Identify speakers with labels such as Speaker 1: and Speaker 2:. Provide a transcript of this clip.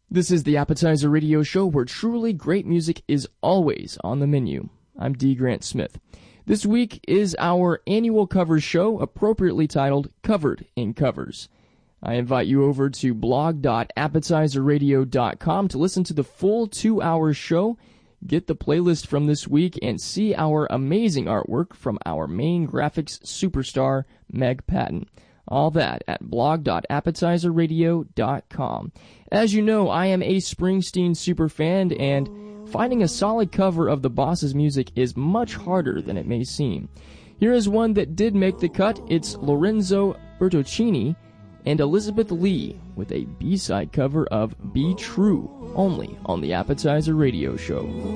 Speaker 1: This is the Appetizer Radio Show, where truly great music is always on the menu. I'm D. Grant Smith. This week is our annual covers show, appropriately titled Covered in Covers. I invite you over to blog.appetizerradio.com to listen to the full 2-hour show, get the playlist from this week, and see our amazing artwork from our main graphics superstar, Meg Patton. All that at blog.appetizerradio.com. As you know, I am a Springsteen superfan, and finding a solid cover of the Boss's music is much harder than it may seem. Here is one that did make the cut. It's Lorenzo Bertoncini and Elizabeth Lee with a B-side cover of Be True, only on the Appetizer Radio Show.